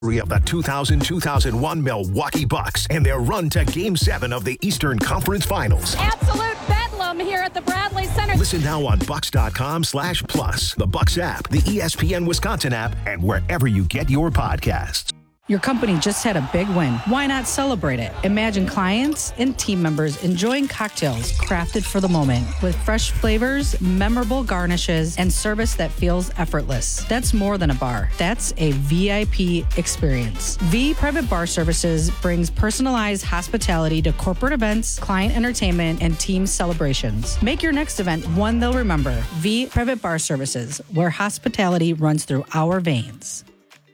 of the 2000-2001 Milwaukee Bucks and their run to Game 7 of the Eastern Conference Finals. Absolute bedlam here at the Bradley Center. Listen now on Bucks.com/plus, the Bucks app, the ESPN Wisconsin app, and wherever you get your podcasts. Your company just had a big win. Why not celebrate it? Imagine clients and team members enjoying cocktails crafted for the moment with fresh flavors, memorable garnishes, and service that feels effortless. That's more than a bar. That's a VIP experience. V Private Bar Services brings personalized hospitality to corporate events, client entertainment, and team celebrations. Make your next event one they'll remember. V Private Bar Services, where hospitality runs through our veins.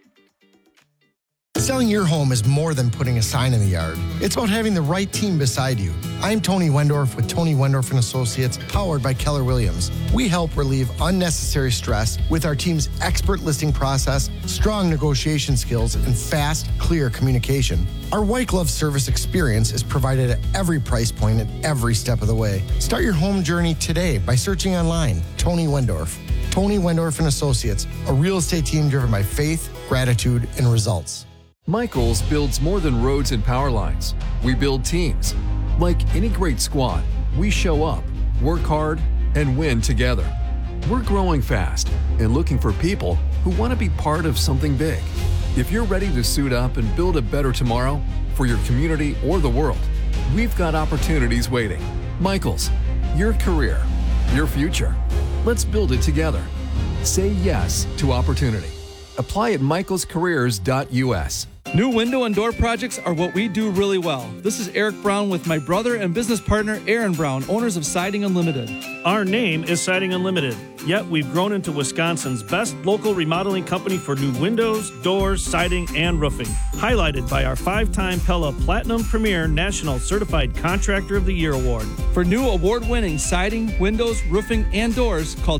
Selling your home is more than putting a sign in the yard. It's about having the right team beside you. I'm Tony Wendorf with Tony Wendorf & Associates, powered by Keller Williams. We help relieve unnecessary stress with our team's expert listing process, strong negotiation skills, and fast, clear communication. Our white glove service experience is provided at every price point at every step of the way. Start your home journey today by searching online, Tony Wendorf. Tony Wendorf & Associates, a real estate team driven by faith, gratitude, and results. Michaels builds more than roads and power lines. We build teams. Like any great squad, we show up, work hard, and win together. We're growing fast and looking for people who want to be part of something big. If you're ready to suit up and build a better tomorrow for your community or the world, we've got opportunities waiting. Michaels, your career, your future. Let's build it together. Say yes to opportunity. Apply at michaelscareers.us. New window and door projects are what we do really well. This is Eric Brown with my brother and business partner, Aaron Brown, owners of Siding Unlimited. Our name is Siding Unlimited, yet we've grown into Wisconsin's best local remodeling company for new windows, doors, siding, and roofing. Highlighted by our 5-time Pella Platinum Premier National Certified Contractor of the Year Award. For new award-winning siding, windows, roofing, and doors, call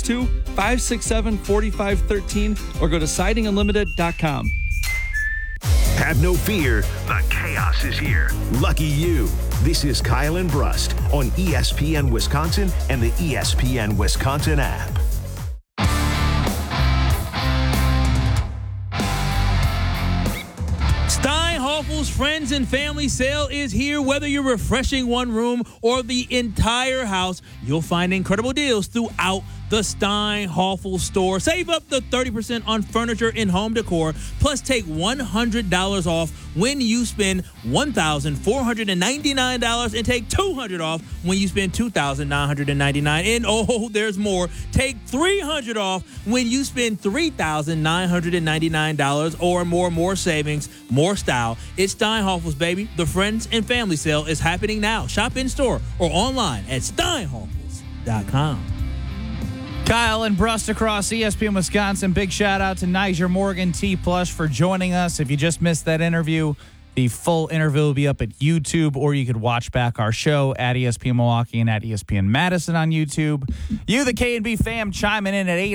262-567-4513 or go to sidingunlimited.com. Have no fear, the chaos is here. Lucky you. This is Kyle and Brust on ESPN Wisconsin and the ESPN Wisconsin app. Steinhoffel's Friends and Family Sale is here. Whether you're refreshing one room or the entire house, you'll find incredible deals throughout the Steinhoffel store. Save up to 30% on furniture and home decor, plus take $100 off when you spend $1,499 and take $200 off when you spend $2,999. And oh, there's more. Take $300 off when you spend $3,999 or more. More savings, more style. It's Steinhoffel's, baby. The Friends and Family Sale is happening now. Shop in store or online at steinhoffels.com. Kyle and Brust across ESPN Wisconsin. Big shout out to Niger Morgan T. Plush for joining us. If you just missed that interview, the full interview will be up at YouTube, or you could watch back our show at ESPN Milwaukee and at ESPN Madison on YouTube. You, the K&B fam, chiming in at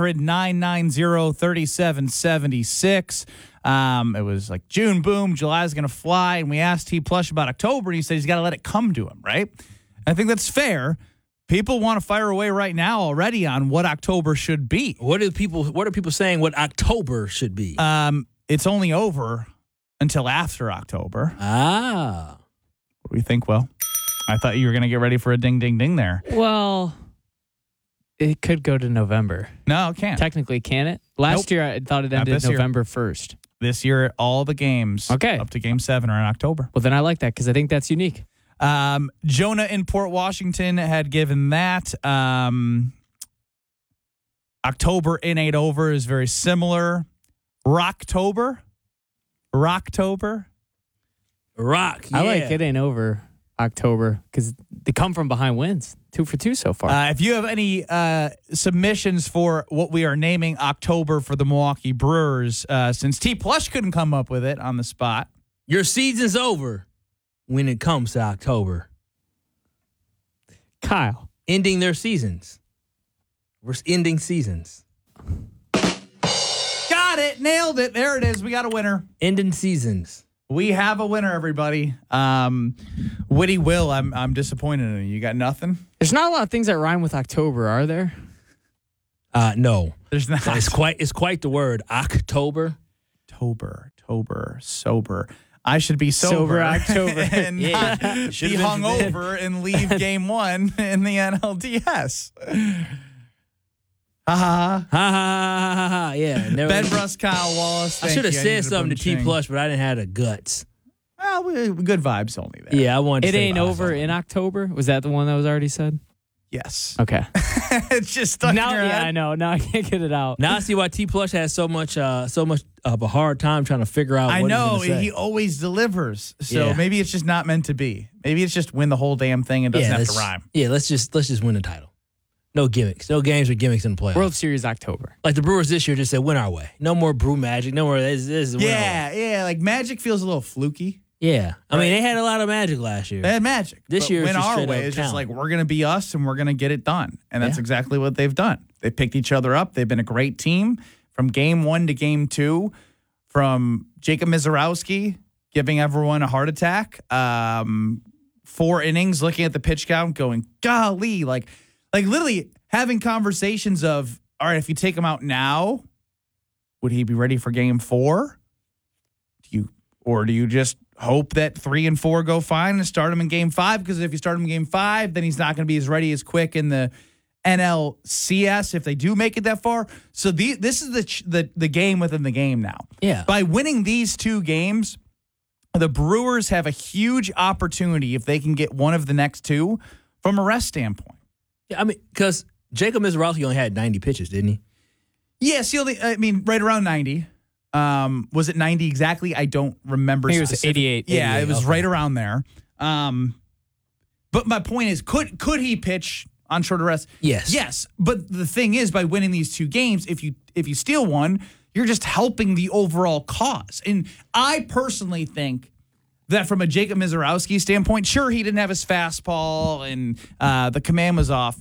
800-990-3776. It was like June, boom, July's going to fly, and we asked T. Plush about October, and he said he's got to let it come to him, right? I think that's fair. People want to fire away right now already on what October should be. What are people saying what October should be? It's only over until after October. Ah. What do you think, Will? I thought you were going to get ready for a ding, ding, ding there. Well, it could go to November. No, it can't. Technically, can it? Last year, I thought it ended November 1st. This year, all the games up to Game 7 are in October. Well, then I like that because I think that's unique. Jonah in Port Washington had given that. October in 8 over is very similar. Rocktober. Rock, yeah. I like it ain't over October because the come from behind wins. 2 for 2 so far. If you have any submissions for what we are naming October for the Milwaukee Brewers, since T. Plush couldn't come up with it on the spot. Your season's over when it comes to October. Kyle. Ending their seasons. We're ending seasons. Got it. Nailed it. There it is. We got a winner. Ending seasons. We have a winner, everybody. Witty Will, I'm disappointed in you. You got nothing? There's not a lot of things that rhyme with October, are there? No. There's not. It's quite the word. October. sober. I should be sober October. and not be hungover and leave game one in the NLDS. Ha ha ha. Yeah. Ben Brust, Kyle Wallace. I should have said something to T Plus, but I didn't have the guts. Well, good vibes only there. Yeah, I wanted to It say ain't over in October. Was that the one that was already said? Yes. Okay. It's just stuck now, in your head. I know. Now I can't get it out. Now I see why T Plus has so much of a hard time trying to figure out. I what know he's gonna say. he always delivers, so Yeah. maybe it's just not meant to be. Maybe it's just win the whole damn thing and doesn't have to rhyme. Yeah, let's just win the title. No gimmicks, no games or gimmicks in the playoffs. World Series October. Like the Brewers this year just said, win our way. No more brew magic. No more. This is win our way. Yeah. Like Magic feels a little fluky. Yeah. I mean, they had a lot of magic last year. They had Magic. This but year, win it's just our straight way up is just talent. like we're going to be us and we're going to get it done, and that's exactly what they've done. They picked each other up. They've been a great team from game 1 to game 2. From Jacob Mizorowski giving everyone a heart attack. 4 innings, looking at the pitch count, going, golly, like literally having conversations of, all right, if you take him out now, would he be ready for game 4? Or do you just hope that 3 and 4 go fine and start him in game 5? Because if you start him in game 5, then he's not going to be as ready as quick in the NLCS if they do make it that far. So this is the game within the game now. Yeah. By winning these 2 games, the Brewers have a huge opportunity if they can get one of the next 2 from a rest standpoint. Yeah, I mean, because Jacob Mizorowski only had 90 pitches, didn't he? Yes, right around 90. Was it 90 exactly? I don't remember. I think it was 88. Yeah, 88, it was okay. right around there. But my point is, could he pitch on shorter rest? Yes. Yes. But the thing is, by winning these 2 games, if you steal one, you're just helping the overall cause. And I personally think that from a Jacob Mizorowski standpoint, sure, he didn't have his fastball and the command was off.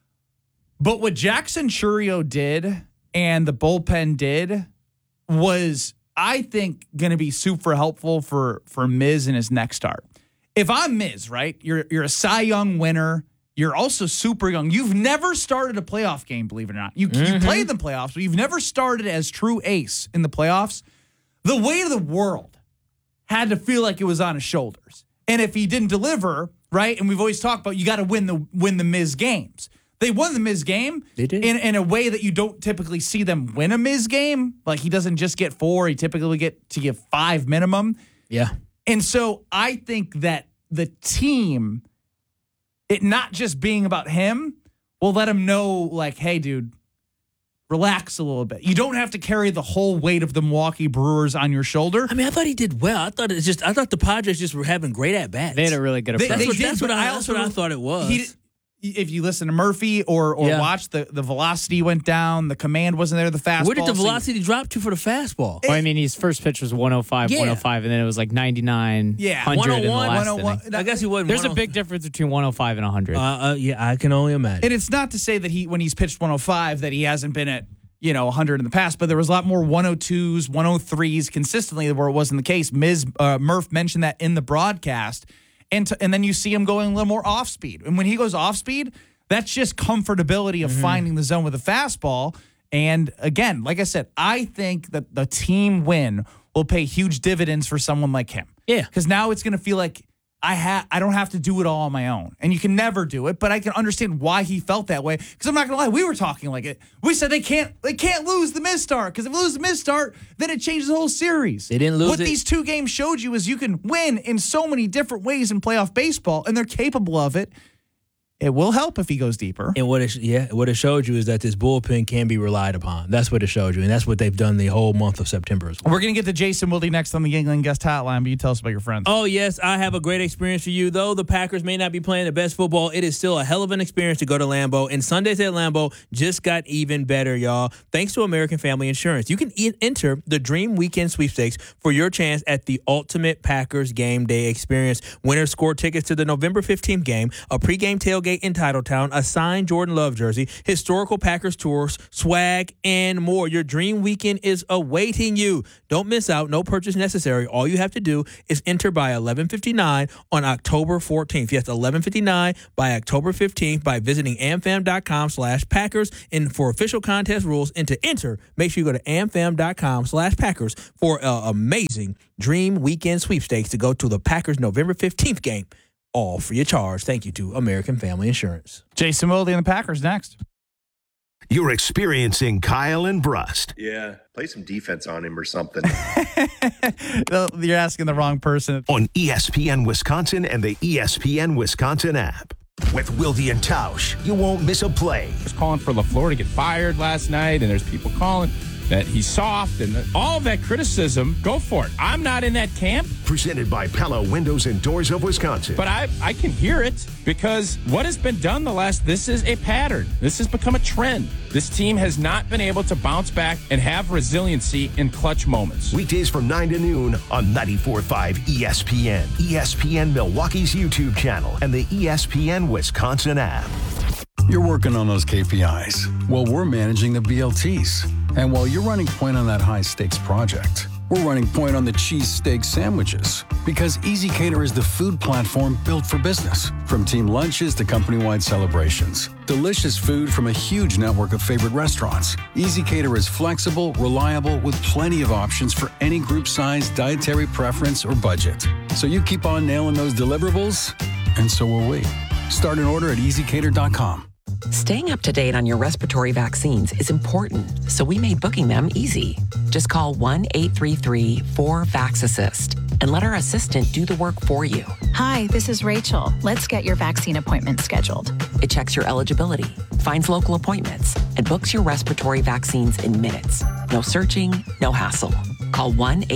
But what Jackson Chourio did and the bullpen did was, I think, going to be super helpful for Miz in his next start. If I'm Miz, right, you're a Cy Young winner. You're also super young. You've never started a playoff game, believe it or not. You played the playoffs, but you've never started as true ace in the playoffs. The weight of the world had to feel like it was on his shoulders. And if he didn't deliver, right, and we've always talked about you got to win the Miz games. They won the Miz game in a way that you don't typically see them win a Miz game. Like, he doesn't just get 4. He typically get to give 5 minimum. Yeah. And so I think that the team, it not just being about him, will let him know, like, hey, dude, relax a little bit. You don't have to carry the whole weight of the Milwaukee Brewers on your shoulder. I mean, I thought he did well. I thought the Padres just were having great at-bats. They had a really good approach. That's what I thought it was. If you listen to Murphy or watch, the velocity went down, the command wasn't there, the fastball. Where did the velocity drop to for the fastball? Well, I mean, his first pitch was 105, 105, and then it was like 99, 100 in the last 101. inning. I guess he wasn't. There's a big difference between 105 and 100. Yeah, I can only imagine. And it's not to say that when he's pitched 105 that he hasn't been at 100 in the past, but there was a lot more 102s, 103s consistently where it wasn't the case. Murph mentioned that in the broadcast, and then you see him going a little more off speed. And when he goes off speed, that's just comfortability of finding the zone with a fastball. And again, like I said, I think that the team win will pay huge dividends for someone like him. Yeah, because now it's going to feel like I don't have to do it all on my own. And you can never do it, but I can understand why he felt that way. Because I'm not going to lie, we were talking like it. We said they can't lose the Miz start, because if they lose the Miz start, then it changes the whole series. They didn't lose What these 2 games showed you is you can win in so many different ways in playoff baseball, and they're capable of it. It will help if he goes deeper. And what it showed you is that this bullpen can be relied upon. That's what it showed you, and that's what they've done the whole month of September as well. We're going to get to Jason Wilde next on the Yingling Guest Hotline, but you tell us about your friends. Oh, yes, I have a great experience for you. Though the Packers may not be playing the best football, it is still a hell of an experience to go to Lambeau, and Sundays at Lambeau just got even better, y'all. Thanks to American Family Insurance. You can enter the Dream Weekend Sweepstakes for your chance at the ultimate Packers game day experience. Winners score tickets to the November 15th game, a pregame tailgate tailgate in Titletown, a signed Jordan Love jersey, historical Packers tours, swag, and more. Your dream weekend is awaiting you. Don't miss out. No purchase necessary. All you have to do is enter by 11:59 on October 14th. Yes, 11:59 by October 15th by visiting amfam.com/Packers. And for official contest rules and to enter, make sure you go to amfam.com/Packers for an amazing dream weekend sweepstakes to go to the Packers November 15th game, all free of charge. Thank you to American Family Insurance. Jason Wilde and the Packers next. You're experiencing Kyle and Brust. Yeah, play some defense on him or something. You're asking the wrong person. On ESPN Wisconsin and the ESPN Wisconsin app. With Wilde and Tausch, you won't miss a play. I was calling for LaFleur to get fired last night, and there's people calling that he's soft, and all of that criticism, go for it. I'm not in that camp. Presented by Pella Windows and Doors of Wisconsin. But I can hear it because what has been done this is a pattern. This has become a trend. This team has not been able to bounce back and have resiliency in clutch moments. Weekdays from 9 to noon on 94.5 ESPN, ESPN Milwaukee's YouTube channel, and the ESPN Wisconsin app. You're working on those KPIs while we're managing the BLTs. And while you're running point on that high-stakes project, we're running point on the cheese-steak sandwiches. Because ezCater is the food platform built for business. From team lunches to company-wide celebrations. Delicious food from a huge network of favorite restaurants. ezCater is flexible, reliable, with plenty of options for any group size, dietary preference, or budget. So you keep on nailing those deliverables, and so will we. Start an order at ezCater.com. Staying up to date on your respiratory vaccines is important, so we made booking them easy. Just call 1-833-4VAX-ASSIST and let our assistant do the work for you. Hi, this is Rachel. Let's get your vaccine appointment scheduled. It checks your eligibility, finds local appointments, and books your respiratory vaccines in minutes. No searching, no hassle. Call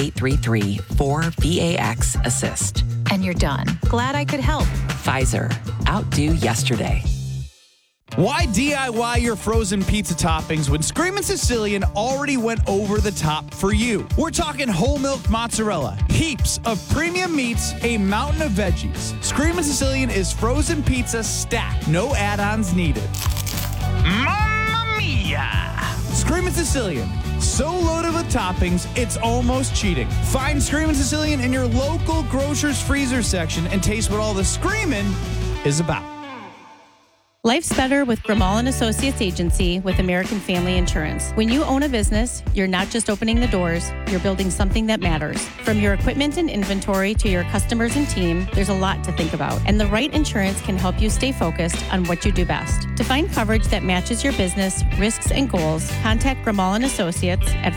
1-833-4VAX-ASSIST. And you're done. Glad I could help. Pfizer. Outdo yesterday. Why DIY your frozen pizza toppings when Screamin' Sicilian already went over the top for you? We're talking whole milk mozzarella, heaps of premium meats, a mountain of veggies. Screamin' Sicilian is frozen pizza stacked, no add-ons needed. Mamma mia! Screamin' Sicilian, so loaded with toppings, it's almost cheating. Find Screamin' Sicilian in your local grocer's freezer section and taste what all the screamin' is about. Life's better with Grimal & Associates Agency with American Family Insurance. When you own a business, you're not just opening the doors, you're building something that matters. From your equipment and inventory to your customers and team, there's a lot to think about. And the right insurance can help you stay focused on what you do best. To find coverage that matches your business, risks, and goals, contact Grimal & Associates at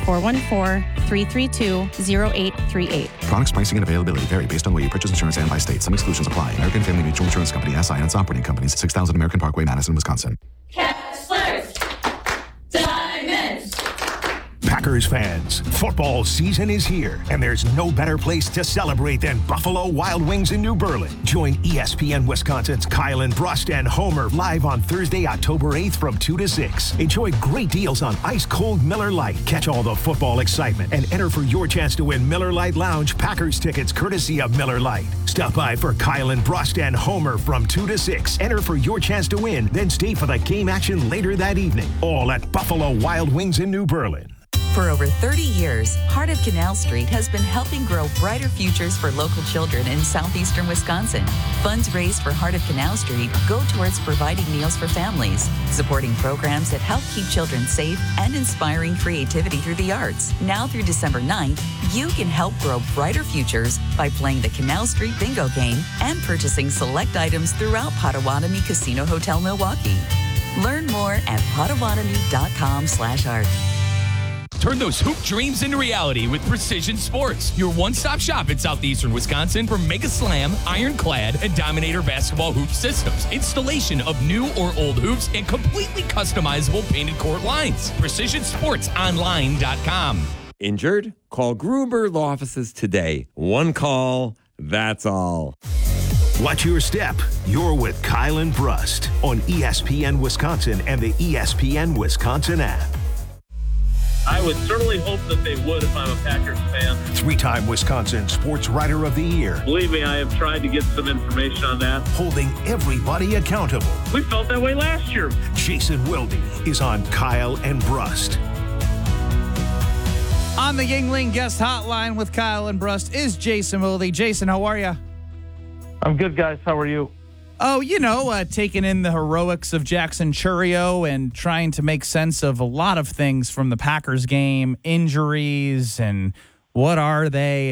414-332-0838. Products, pricing, and availability vary based on where you purchase insurance and by state. Some exclusions apply. American Family Mutual Insurance Company, SI, and its operating companies, 6000 American Parkway, Madison, Wisconsin. Kessler's Diamonds. Packers fans, football season is here, and there's no better place to celebrate than Buffalo Wild Wings in New Berlin. Join ESPN Wisconsin's Kyle and Brust and Homer live on Thursday, October 8th from 2 to 6. Enjoy great deals on ice-cold Miller Lite. Catch all the football excitement and enter for your chance to win Miller Lite Lounge Packers tickets courtesy of Miller Lite. Stop by for Kyle and Brust and Homer from 2 to 6. Enter for your chance to win, then stay for the game action later that evening. All at Buffalo Wild Wings in New Berlin. For over 30 years, Heart of Canal Street has been helping grow brighter futures for local children in southeastern Wisconsin. Funds raised for Heart of Canal Street go towards providing meals for families, supporting programs that help keep children safe, and inspiring creativity through the arts. Now through December 9th, you can help grow brighter futures by playing the Canal Street Bingo game and purchasing select items throughout Potawatomi Casino Hotel Milwaukee. Learn more at potawatomi.com/art. Turn those hoop dreams into reality with Precision Sports, your one-stop shop in southeastern Wisconsin for Mega Slam, Ironclad, and Dominator basketball hoop systems, installation of new or old hoops, and completely customizable painted court lines. PrecisionSportsOnline.com. Injured? Call Gruber Law Offices today. One call, that's all. Watch your step. You're with Kyle and Brust on ESPN Wisconsin and the ESPN Wisconsin app. I would certainly hope that they would if I'm a Packers fan. Three-time Wisconsin Sports Writer of the Year. Believe me, I have tried to get some information on that. Holding everybody accountable. We felt that way last year. Jason Wilde is on Kyle and Brust. On the Yingling guest hotline with Kyle and Brust is Jason Wilde. Jason, how are you? I'm good, guys. How are you? Oh, taking in the heroics of Jackson Churio and trying to make sense of a lot of things from the Packers game, injuries, and what are they?